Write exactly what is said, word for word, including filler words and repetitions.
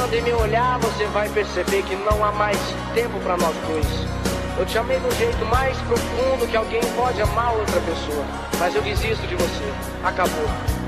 Quando me olhar, você vai perceber que não há mais tempo pra nós dois. Eu te amei do jeito mais profundo que alguém pode amar outra pessoa. Mas eu desisto de você. Acabou.